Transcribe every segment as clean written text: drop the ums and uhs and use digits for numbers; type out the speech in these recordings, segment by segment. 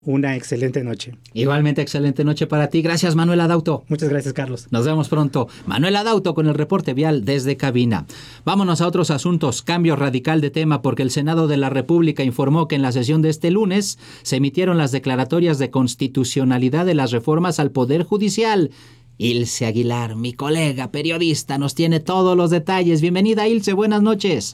Una excelente noche. Igualmente excelente noche para ti. Gracias, Manuel Adauto. Muchas gracias, Carlos. Nos vemos pronto. Manuel Adauto con el reporte vial desde cabina. Vámonos a otros asuntos. Cambio radical de tema porque el Senado de la República informó que en la sesión de este lunes se emitieron las declaratorias de constitucionalidad de las reformas al Poder Judicial. Ilse Aguilar, mi colega periodista, nos tiene todos los detalles. Bienvenida, Ilse. Buenas noches.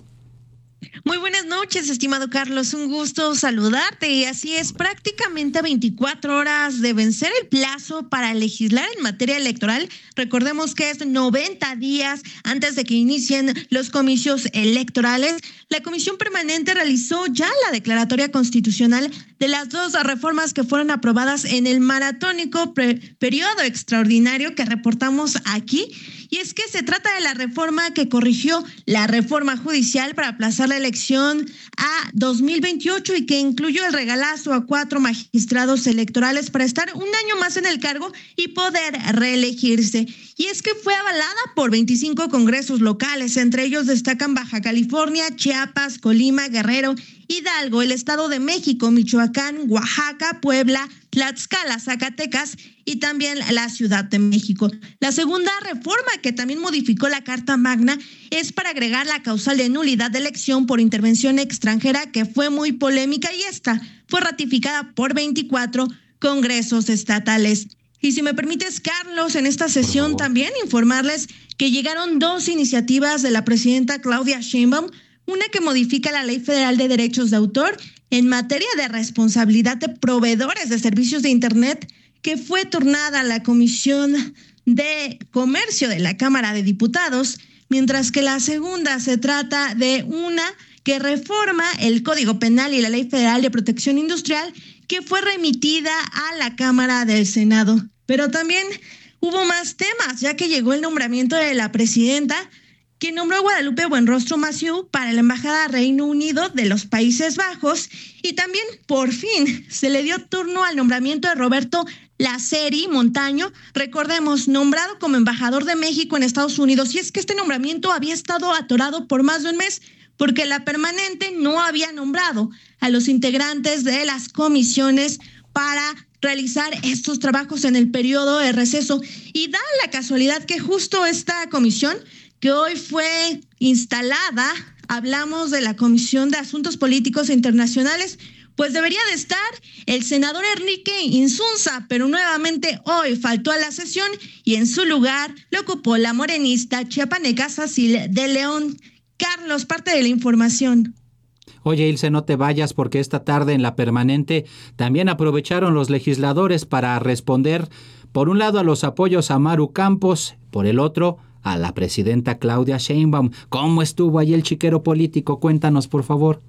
Muy buenas noches, estimado Carlos, un gusto saludarte. Y así es, prácticamente a 24 horas de vencer el plazo para legislar en materia electoral. Recordemos que es 90 días antes de que inicien los comicios electorales. La Comisión Permanente realizó ya la declaratoria constitucional de las dos reformas que fueron aprobadas en el maratónico periodo extraordinario que reportamos aquí. Y es que se trata de la reforma que corrigió la reforma judicial para aplazar la elección a 2028 y que incluyó el regalazo a 4 magistrados electorales para estar un año más en el cargo y poder reelegirse. Y es que fue avalada por 25 congresos locales, entre ellos destacan Baja California, Chiapas, Colima, Guerrero, Hidalgo, el Estado de México, Michoacán, Oaxaca, Puebla, Tlaxcala, Zacatecas y también la Ciudad de México. La segunda reforma, que también modificó la Carta Magna, es para agregar la causal de nulidad de elección por intervención extranjera, que fue muy polémica, y esta fue ratificada por 24 congresos estatales. Y si me permites, Carlos, en esta sesión también informarles que llegaron 2 iniciativas de la presidenta Claudia Sheinbaum, una que modifica la Ley Federal de Derechos de Autor en materia de responsabilidad de proveedores de servicios de Internet, que fue turnada a la Comisión de Comercio de la Cámara de Diputados, mientras que la segunda se trata de una que reforma el Código Penal y la Ley Federal de Protección Industrial, que fue remitida a la Cámara del Senado. Pero también hubo más temas, ya que llegó el nombramiento de la presidenta, que nombró a Guadalupe Buenrostro Massieu para la Embajada Reino Unido de los Países Bajos, y también, por fin, se le dio turno al nombramiento de Roberto Laceri Montaño, recordemos, nombrado como embajador de México en Estados Unidos. Y es que este nombramiento había estado atorado por más de un mes, porque la permanente no había nombrado a los integrantes de las comisiones para realizar estos trabajos en el periodo de receso. Y da la casualidad que justo esta comisión, que hoy fue instalada, hablamos de la Comisión de Asuntos Políticos e Internacionales, pues debería de estar el senador Enrique Insunza, pero nuevamente hoy faltó a la sesión y en su lugar lo ocupó la morenista chiapaneca Cecil de León. Carlos, parte de la información. Oye, Ilse, no te vayas porque esta tarde en la permanente también aprovecharon los legisladores para responder, por un lado, a los apoyos a Maru Campos, por el otro, a la presidenta Claudia Sheinbaum. ¿Cómo estuvo ahí el chiquero político? Cuéntanos, por favor.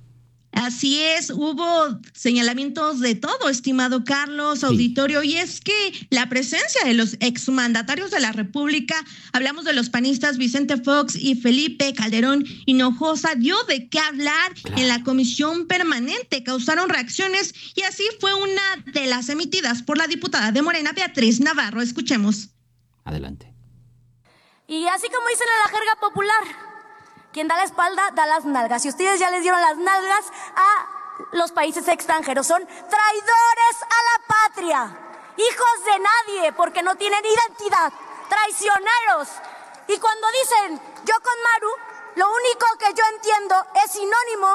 Así es, hubo señalamientos de todo, estimado Carlos, auditorio, y es que la presencia de los exmandatarios de la República, hablamos de los panistas Vicente Fox y Felipe Calderón Hinojosa, dio de qué hablar en la comisión permanente, causaron reacciones, y así fue una de las emitidas por la diputada de Morena, Beatriz Navarro. Escuchemos. Adelante. Y así como dicen en la jerga popular, quien da la espalda, da las nalgas. Y ustedes ya les dieron las nalgas a los países extranjeros. Son traidores a la patria, hijos de nadie, porque no tienen identidad, traicioneros. Y cuando dicen yo con Maru, lo único que yo entiendo es sinónimo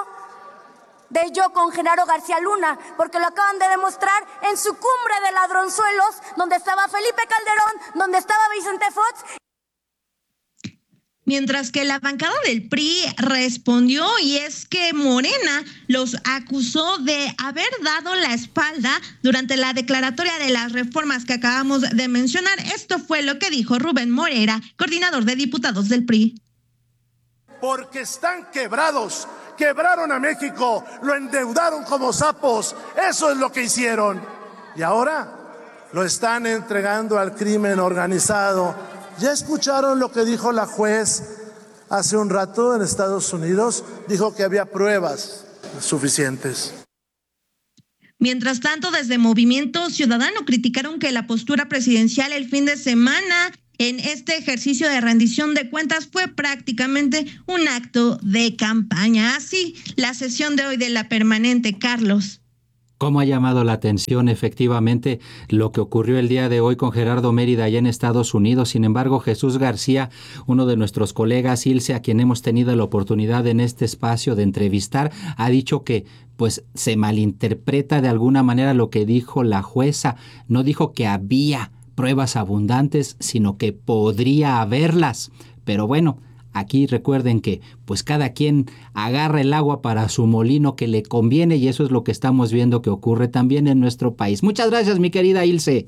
de yo con Genaro García Luna, porque lo acaban de demostrar en su cumbre de ladronzuelos, donde estaba Felipe Calderón, donde estaba Vicente Fox. Mientras que la bancada del PRI respondió, y es que Morena los acusó de haber dado la espalda durante la declaratoria de las reformas que acabamos de mencionar. Esto fue lo que dijo Rubén Moreira, coordinador de diputados del PRI. Porque están quebrados, quebraron a México, lo endeudaron como sapos, eso es lo que hicieron. Y ahora lo están entregando al crimen organizado. ¿Ya escucharon lo que dijo la juez hace un rato en Estados Unidos? Dijo que había pruebas suficientes. Mientras tanto, desde Movimiento Ciudadano criticaron que la postura presidencial el fin de semana en este ejercicio de rendición de cuentas fue prácticamente un acto de campaña. Así, la sesión de hoy de la permanente, Carlos. ¿Cómo ha llamado la atención efectivamente lo que ocurrió el día de hoy con Gerardo Mérida allá en Estados Unidos? Sin embargo, Jesús García, uno de nuestros colegas, Ilse, a quien hemos tenido la oportunidad en este espacio de entrevistar, ha dicho que pues se malinterpreta de alguna manera lo que dijo la jueza. No dijo que había pruebas abundantes, sino que podría haberlas. Pero bueno, aquí recuerden que pues cada quien agarra el agua para su molino que le conviene, y eso es lo que estamos viendo que ocurre también en nuestro país. Muchas gracias, mi querida Ilse.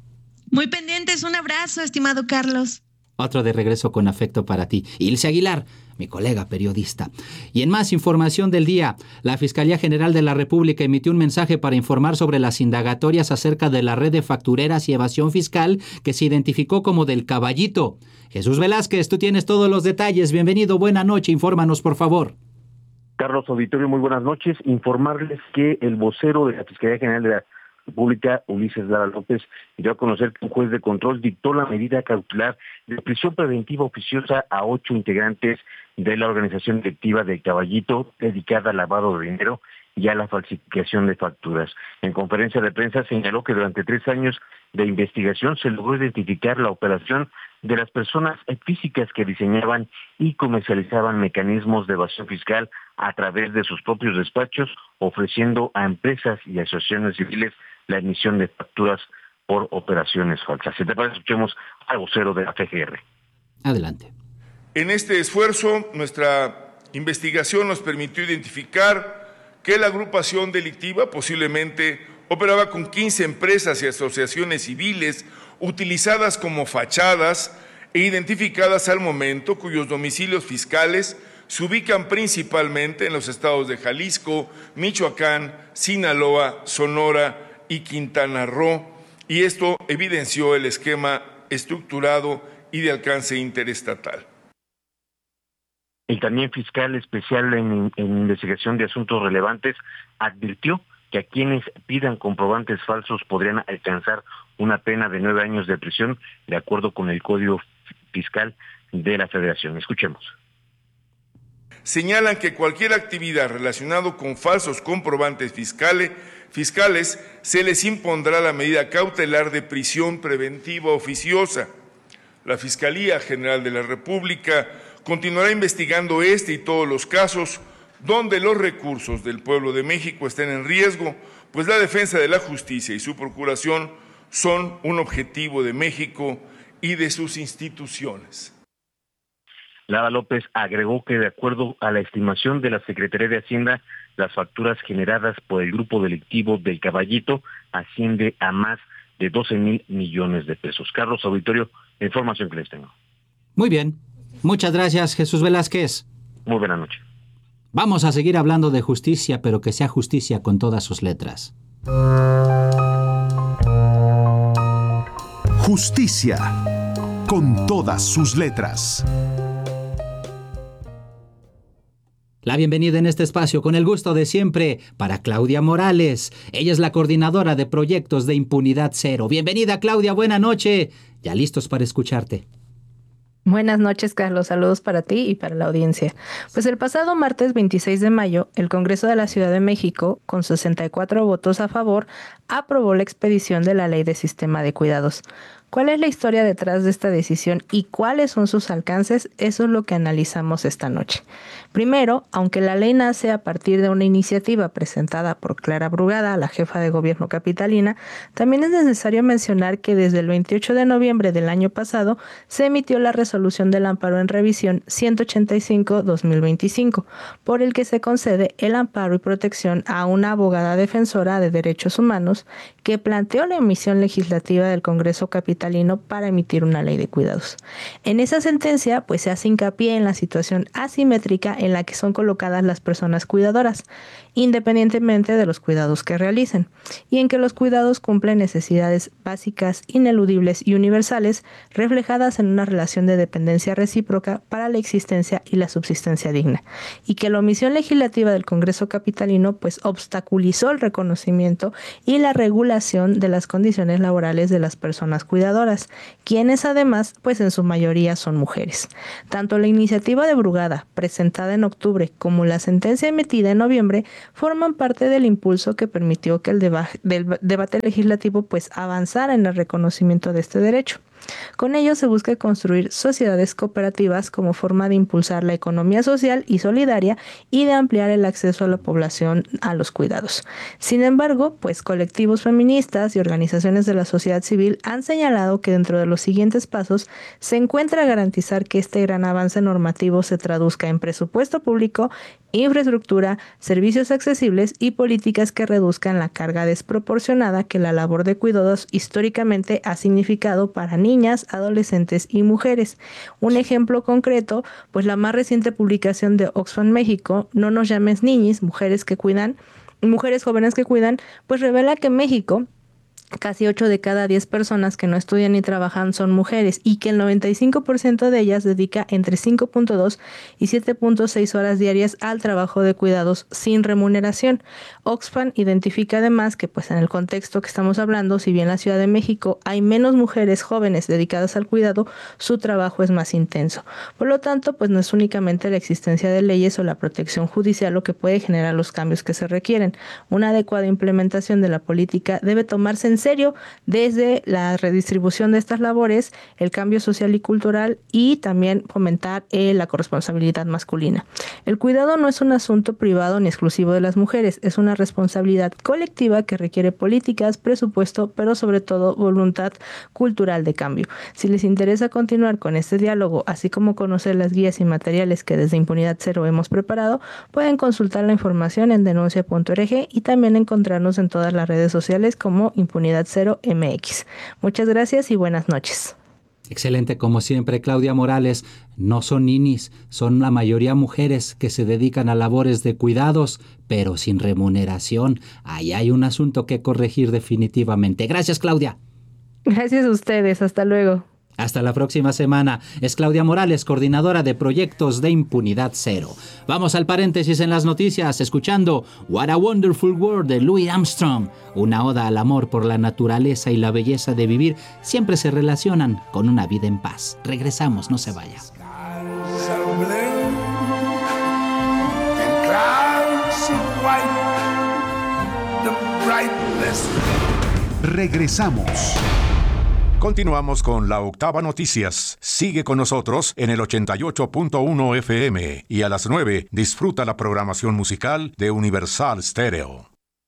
Muy pendientes, un abrazo, estimado Carlos. Otro de regreso con afecto para ti. Ilse Aguilar, mi colega periodista. Y en más información del día, la Fiscalía General de la República emitió un mensaje para informar sobre las indagatorias acerca de la red de factureras y evasión fiscal que se identificó como del Caballito. Jesús Velázquez, tú tienes todos los detalles. Bienvenido, buena noche, infórmanos por favor. Carlos Auditorio, muy buenas noches. Informarles que el vocero de la Fiscalía General de la República, Ulises Lara López, dio a conocer que un juez de control dictó la medida cautelar de prisión preventiva oficiosa a 8 integrantes de la organización delictiva del Caballito, dedicada al lavado de dinero y a la falsificación de facturas. En conferencia de prensa señaló que durante 3 años de investigación se logró identificar la operación de las personas físicas que diseñaban y comercializaban mecanismos de evasión fiscal a través de sus propios despachos, ofreciendo a empresas y asociaciones civiles la emisión de facturas por operaciones falsas. Si te parece, escuchemos al vocero de la FGR. Adelante. En este esfuerzo, nuestra investigación nos permitió identificar que la agrupación delictiva posiblemente operaba con 15 empresas y asociaciones civiles utilizadas como fachadas e identificadas al momento, cuyos domicilios fiscales se ubican principalmente en los estados de Jalisco, Michoacán, Sinaloa, Sonora y Quintana Roo, y esto evidenció el esquema estructurado y de alcance interestatal. El también fiscal especial en investigación de asuntos relevantes advirtió que a quienes pidan comprobantes falsos podrían alcanzar una pena de 9 años de prisión, de acuerdo con el Código Fiscal de la Federación. Escuchemos. Señalan que cualquier actividad relacionada con falsos comprobantes fiscales se les impondrá la medida cautelar de prisión preventiva oficiosa. La Fiscalía General de la República continuará investigando este y todos los casos donde los recursos del pueblo de México estén en riesgo, pues la defensa de la justicia y su procuración son un objetivo de México y de sus instituciones. Lara López agregó que de acuerdo a la estimación de la Secretaría de Hacienda, las facturas generadas por el grupo delictivo del Caballito asciende a más de 12,000 millones de pesos. Carlos Auditorio, la información que les tengo. Muy bien. Muchas gracias, Jesús Velázquez. Muy buena noche. Vamos a seguir hablando de justicia, pero que sea justicia con todas sus letras. Justicia con todas sus letras. La bienvenida en este espacio, con el gusto de siempre, para Claudia Morales. Ella es la coordinadora de proyectos de Impunidad Cero. Bienvenida, Claudia, buena noche. Ya listos para escucharte. Buenas noches, Carlos. Saludos para ti y para la audiencia. Pues el pasado martes 26 de mayo, el Congreso de la Ciudad de México, con 64 votos a favor, aprobó la expedición de la Ley de Sistema de Cuidados. ¿Cuál es la historia detrás de esta decisión y cuáles son sus alcances? Eso es lo que analizamos esta noche. Primero, aunque la ley nace a partir de una iniciativa presentada por Clara Brugada, la jefa de gobierno capitalina, también es necesario mencionar que desde el 28 de noviembre del año pasado se emitió la resolución del amparo en revisión 185-2025, por el que se concede el amparo y protección a una abogada defensora de derechos humanos que planteó la emisión legislativa del Congreso capitalino para emitir una ley de cuidados. En esa sentencia, pues se hace hincapié en la situación asimétrica en la que son colocadas las personas cuidadoras, independientemente de los cuidados que realicen, y en que los cuidados cumplen necesidades básicas, ineludibles y universales, reflejadas en una relación de dependencia recíproca para la existencia y la subsistencia digna, y que la omisión legislativa del Congreso capitalino pues obstaculizó el reconocimiento y la regulación de las condiciones laborales de las personas cuidadoras, quienes además pues en su mayoría son mujeres. Tanto la iniciativa de Brugada, presentada en octubre, como la sentencia emitida en noviembre, forman parte del impulso que permitió que el debate legislativo pues avanzara en el reconocimiento de este derecho. Con ello se busca construir sociedades cooperativas como forma de impulsar la economía social y solidaria y de ampliar el acceso a la población a los cuidados. Sin embargo, pues colectivos feministas y organizaciones de la sociedad civil han señalado que dentro de los siguientes pasos se encuentra garantizar que este gran avance normativo se traduzca en presupuesto público, infraestructura, servicios accesibles y políticas que reduzcan la carga desproporcionada que la labor de cuidados históricamente ha significado para niñas, adolescentes y mujeres. Un ejemplo concreto, pues la más reciente publicación de Oxfam México, No nos llames niñis, mujeres jóvenes que cuidan, pues revela que México, casi 8 de cada 10 personas que no estudian ni trabajan son mujeres y que el 95% de ellas dedica entre 5.2 y 7.6 horas diarias al trabajo de cuidados sin remuneración. Oxfam identifica además que pues en el contexto que estamos hablando, si bien en la Ciudad de México hay menos mujeres jóvenes dedicadas al cuidado, su trabajo es más intenso. Por lo tanto, pues no es únicamente la existencia de leyes o la protección judicial lo que puede generar los cambios que se requieren. Una adecuada implementación de la política debe tomarse en serio desde la redistribución de estas labores, el cambio social y cultural y también fomentar la corresponsabilidad masculina. El cuidado no es un asunto privado ni exclusivo de las mujeres, es una responsabilidad colectiva que requiere políticas, presupuesto, pero sobre todo voluntad cultural de cambio. Si les interesa continuar con este diálogo, así como conocer las guías y materiales que desde Impunidad Cero hemos preparado, pueden consultar la información en denuncia.org y también encontrarnos en todas las redes sociales como Impunidad Cero MX. Muchas gracias y buenas noches. Excelente, como siempre, Claudia Morales. No son ninis, son la mayoría mujeres que se dedican a labores de cuidados, pero sin remuneración. Ahí hay un asunto que corregir definitivamente. Gracias, Claudia. Gracias a ustedes. Hasta luego. Hasta la próxima semana. Es Claudia Morales, coordinadora de proyectos de Impunidad Cero. Vamos al paréntesis en las noticias, escuchando What a Wonderful World de Louis Armstrong. Una oda al amor por la naturaleza y la belleza de vivir siempre se relacionan con una vida en paz. Regresamos, no se vaya. Regresamos. Continuamos con la Octava Noticias. Sigue con nosotros en el 88.1 FM y a las 9 disfruta la programación musical de Universal Stereo.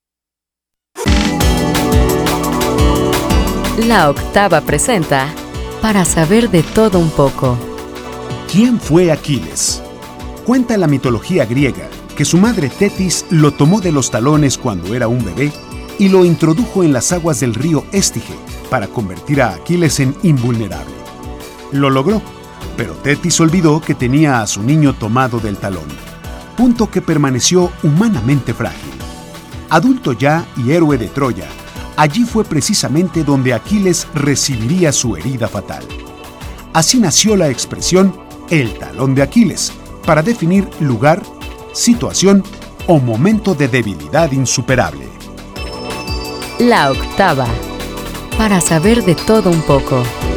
La Octava presenta Para saber de todo un poco. ¿Quién fue Aquiles? Cuenta la mitología griega que su madre Tetis lo tomó de los talones cuando era un bebé y lo introdujo en las aguas del río Estige para convertir a Aquiles en invulnerable. Lo logró, pero Tetis olvidó que tenía a su niño tomado del talón, punto que permaneció humanamente frágil. Adulto ya y héroe de Troya, allí fue precisamente donde Aquiles recibiría su herida fatal. Así nació la expresión el talón de Aquiles, para definir lugar, situación o momento de debilidad insuperable. La Octava, para saber de todo un poco.